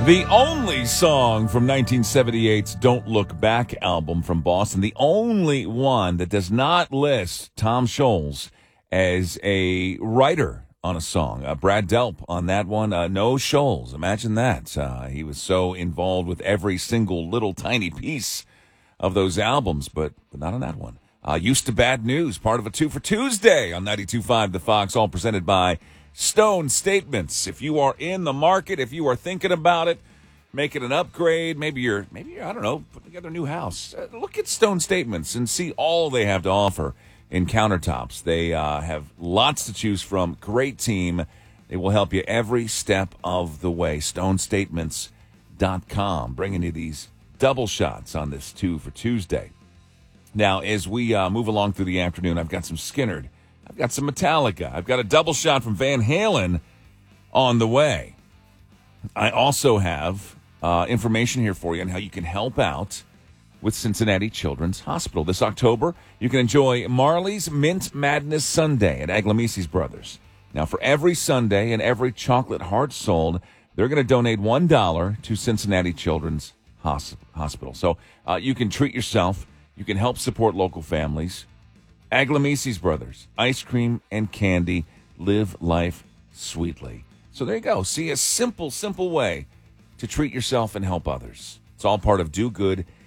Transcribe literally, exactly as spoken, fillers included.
The only song from nineteen seventy-eight's Don't Look Back album from Boston, the only one that does not list Tom Scholz as a writer on a song. Uh, Brad Delp on that one, uh, no Scholz. Imagine that. Uh, he was so involved with every single little tiny piece of those albums, but, but not on that one. Uh, Used to Bad News, part of a Two for Tuesday on ninety-two point five The Fox, all presented by Stone Statements. If you are in the market, if you are thinking about it, make it an upgrade, maybe you're, maybe you're, I don't know, putting together a new house, uh, look at Stone Statements and see all they have to offer in countertops. They uh, have lots to choose from. Great team. They will help you every step of the way. stone statements dot com, bringing you these double shots on this Two for Tuesday. Now, as we uh, move along through the afternoon, I've got some Skynyrd. I've got some Metallica. I've got a double shot from Van Halen on the way. I also have uh, information here for you on how you can help out with Cincinnati Children's Hospital. This October, you can enjoy Marley's Mint Madness Sundae at Aglamisi's Brothers. Now, for every Sundae and every chocolate heart sold, they're going to donate one dollar to Cincinnati Children's Hospital. So uh, you can treat yourself. You can help support local families. Aglamisi's Brothers, ice cream and candy, live life sweetly. So there you go. See, a simple, simple way to treat yourself and help others. It's all part of Do Good